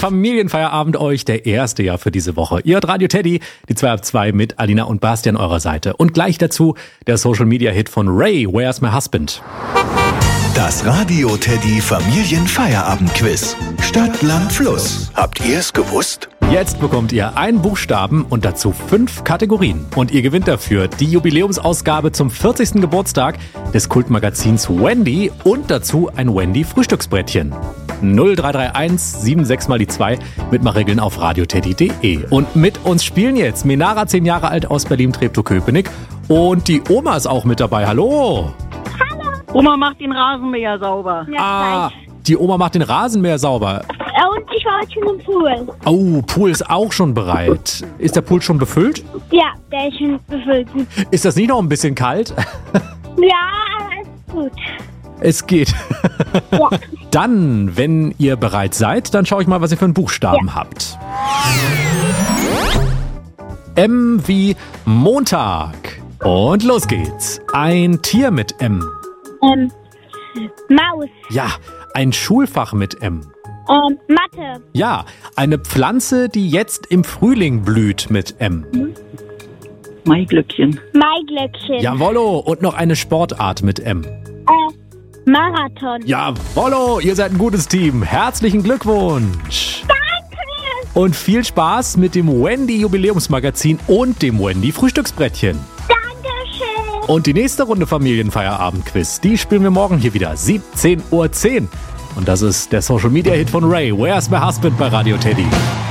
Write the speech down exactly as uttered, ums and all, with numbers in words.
Familienfeierabend euch, der erste ja für diese Woche. Ihr hört Radio Teddy, die zwei ab zwei mit Alina und Basti an eurer Seite. Und gleich dazu der Social-Media-Hit von Ray, Where's My Husband? Das Radio Teddy Familienfeierabend-Quiz. Stadt, Land, Fluss. Habt ihr es gewusst? Jetzt bekommt ihr einen Buchstaben und dazu fünf Kategorien. Und ihr gewinnt dafür die Jubiläumsausgabe zum vierzigsten Geburtstag des Kultmagazins Wendy und dazu ein Wendy-Frühstücksbrettchen. null drei drei eins sieben sechs mal die zwei, Mitmachregeln auf radioteddy punkt de. Und mit uns spielen jetzt Menara, zehn Jahre alt aus Berlin-Treptow-Köpenick. Und die Oma ist auch mit dabei. Hallo! Oma macht den Rasenmäher sauber. Ja, Ah, die Oma macht den Rasenmäher sauber. und ich war heute schon im Pool. Oh, Pool ist auch schon bereit. Ist der Pool schon befüllt? Ja, der ist schon befüllt. Ist das nicht noch ein bisschen kalt? Ja, aber ist gut. Es geht. Ja. Dann, wenn ihr bereit seid, dann schaue ich mal, was ihr für einen Buchstaben habt. M wie Montag. Und los geht's. Ein Tier mit M. Ähm, Maus. Ja, ein Schulfach mit M. Ähm, Mathe. Ja, eine Pflanze, die jetzt im Frühling blüht mit M. Maiglöckchen. Maiglöckchen. Jawollo, und noch eine Sportart mit M. Äh, Marathon. Jawollo, ihr seid ein gutes Team. Herzlichen Glückwunsch. Danke. Und viel Spaß mit dem Wendy Jubiläumsmagazin und dem Wendy Frühstücksbrettchen. Dankeschön. Und die nächste Runde Familienfeierabend-Quiz, die spielen wir morgen hier wieder, siebzehn Uhr zehn. Und das ist der Social-Media-Hit von Ray, Where's My Husband bei Radio Teddy.